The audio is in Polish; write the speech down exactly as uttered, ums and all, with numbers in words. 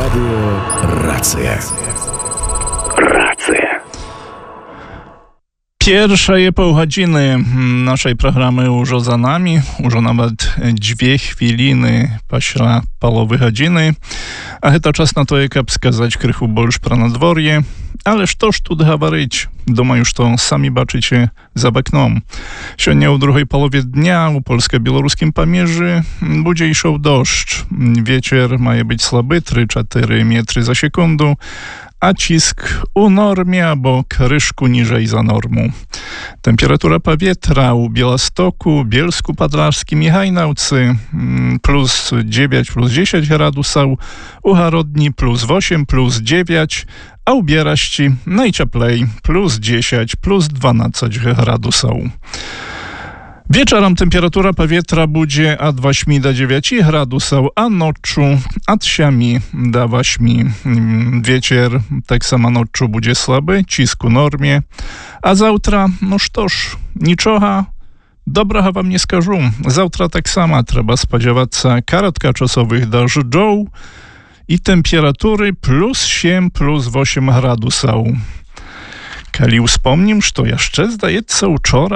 Радио «Рация». Рация. Pierwsze pół godziny naszej programy już za nami, już nawet dwie chwiliny пасля połowy godziny, a to czas na to, jak wskazać krychu больше про надворье. Ale cóż tu говорить? Думаю, что сами бачите за окном. Сегодня у другой połowie dnia u polsko-białoruskim Pamierzy będzie išał deszcz. Wieczór ma być słaby, trzy cztery metry za sekundę, a cisk u normie albo kryszku niżej za normą. Temperatura powietrza u Białostoku, Bielsku Podlaskim i Hajnałcy plus dziewięć, plus dziesięć gradusów, u Harodni plus osiem, plus dziewięć, a u Bieraści najcieplej plus dziesięć, plus dwanaście gradusów. Wieczorem temperatura powietrza będzie od ośmiu do dziewięciu gradusów, a noczu od siedmiu do ośmiu. Wieczór tak samo noczu będzie słaby, cisk u normie, a zawtra, no cóż, niczego dobrego wam nie skażu. Zawtra tak samo trzeba spodziewać się krótkoczasowych deszczów i temperatury plus siedem, plus osiem gradusów. Kali wspomnim, że jeszcze zdaje się wczoraj